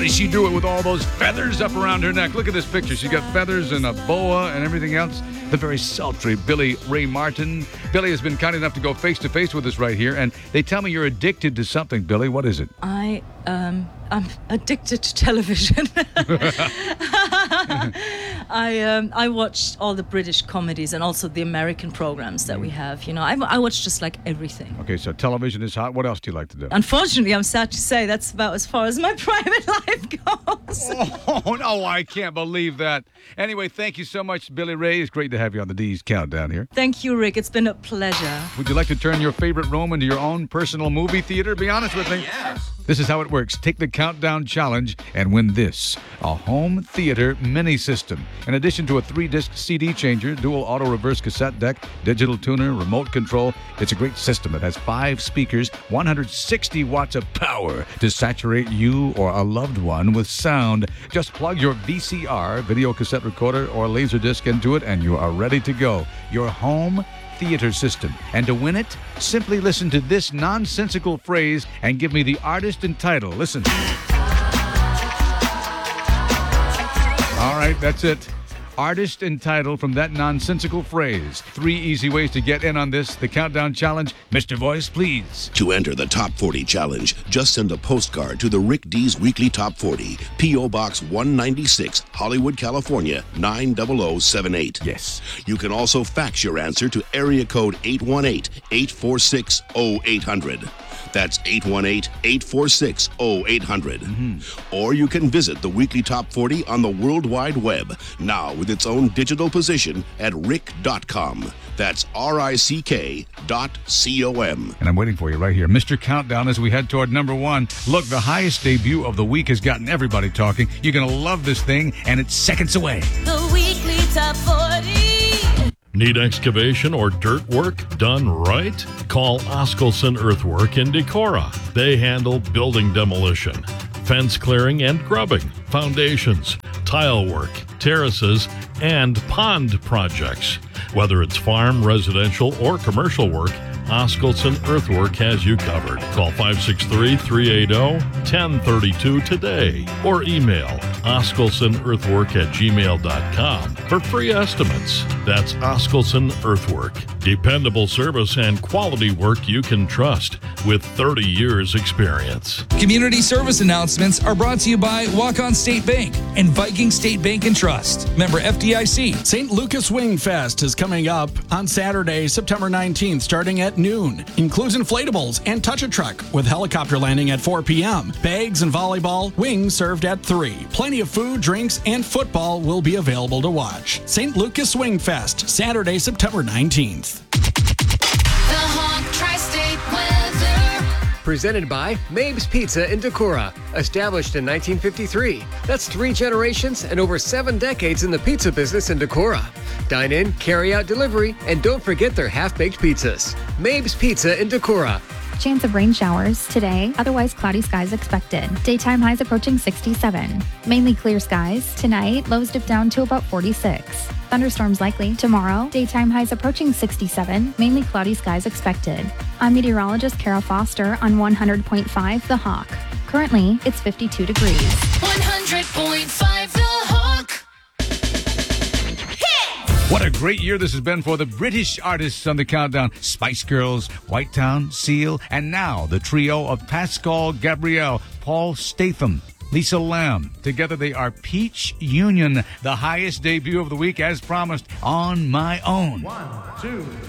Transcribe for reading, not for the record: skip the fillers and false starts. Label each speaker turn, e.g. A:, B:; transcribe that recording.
A: does she do it with all those feathers up around her neck? Look at this picture. She's got feathers and a boa and everything else. The very sultry Billy Ray Martin. Billy has been kind enough to go face-to-face with us right here, and they tell me you're addicted to something, Billy. What is it?
B: I'm addicted to television. I watch all the British comedies and also the American programs that we have. You know, I watch just like everything.
A: Okay, so television is hot. What else do you like to do?
B: Unfortunately, I'm sad to say that's about as far as my private life goes.
A: Oh, no, I can't believe that. Anyway, thank you so much, Billy Ray. It's great to have you on the D's Countdown here.
B: Thank you, Rick. It's been a pleasure.
A: Would you like to turn your favorite room into your own personal movie theater? Be honest with me.
C: Yes.
A: This is how it works. Take the Countdown Challenge and win this, a home theater mini system. In addition to a 3-disc CD changer, dual auto reverse cassette deck, digital tuner, remote control, it's a great system that has 5 speakers, 160 watts of power to saturate you or a loved one with sound. Just plug your VCR, video cassette recorder, or Laserdisc into it and you are ready to go. Your home theater system. And to win it, simply listen to this nonsensical phrase and give me the artist and title. Listen. All right, that's it. Artist and title from that nonsensical phrase. 3 easy ways to get in on this, the Countdown Challenge. Mr. Voice, please.
D: To enter the Top 40 Challenge, just send a postcard to the Rick D's Weekly Top 40, P.O. Box 196, Hollywood, California, 90078.
A: Yes.
D: You can also fax your answer to area code 818-846-0800. That's 818-846-0800. Or you can visit the Weekly Top 40 on the World Wide Web, now with its own digital position at rick.com. That's RICK.com.
A: And I'm waiting for you right here. Mr. Countdown as we head toward number 1. Look, the highest debut of the week has gotten everybody talking. You're going to love this thing, and it's seconds away.
E: The Weekly Top 40.
F: Need excavation or dirt work done right? Call Oskelson Earthwork in Decorah. They handle building demolition, fence clearing and grubbing, foundations, tile work, terraces, and pond projects. Whether it's farm, residential, or commercial work, Oskelson Earthwork has you covered. Call 563-380-1032 today or email oskelsonearthwork@gmail.com for free estimates. That's Oskelson Earthwork. Dependable service and quality work you can trust with 30 years experience.
G: Community service announcements are brought to you by Walk-On State Bank and Viking State Bank and Trust. Member FDIC.
H: St. Lucas Wing Fest is coming up on Saturday, September 19th, starting at noon. Includes inflatables and touch-a-truck with helicopter landing at 4 p.m. Bags and volleyball, wings served at 3. Plenty of food, drinks, and football will be available to watch. St. Lucas Wing Fest, Saturday, September 19th.
E: The Honk Tri-State Weather.
I: Presented by Mabe's Pizza in Decorah. Established in 1953. That's 3 generations and over 7 decades in the pizza business in Decorah. Dine in, carry out delivery, and don't forget their half-baked pizzas. Mabe's Pizza in Decorah.
J: Chance of rain showers today, otherwise cloudy skies expected. Daytime highs approaching 67. Mainly clear skies. Tonight, lows dip down to about 46. Thunderstorms likely. Tomorrow, daytime highs approaching 67. Mainly cloudy skies expected. I'm meteorologist Kara Foster on 100.5 The Hawk. Currently, it's 52 degrees.
E: 100.5 The Hawk.
A: What a great year this has been for the British artists on the Countdown. Spice Girls, Whitetown, Seal, and now the trio of Pascal Gabriel, Paul Statham, Lisa Lamb. Together they are Peach Union, the highest debut of the week as promised, On My Own.
C: 1, 2.